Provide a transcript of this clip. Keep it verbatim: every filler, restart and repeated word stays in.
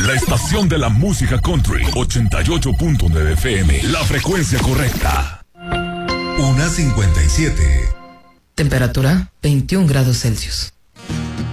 La estación de la música country, ochenta y ocho punto nueve F M, la frecuencia correcta. Una cincuenta y siete. Temperatura veintiún grados Celsius.